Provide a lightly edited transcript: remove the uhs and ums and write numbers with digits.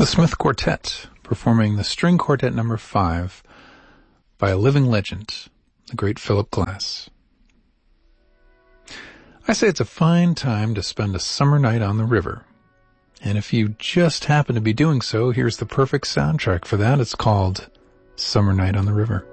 The Smith Quartet, performing the String Quartet No. 5 by a living legend, the great Philip Glass. I say it's a fine time to spend a summer night on the river. And if you just happen to be doing so, here's the perfect soundtrack for that. It's called Summer Night on the River.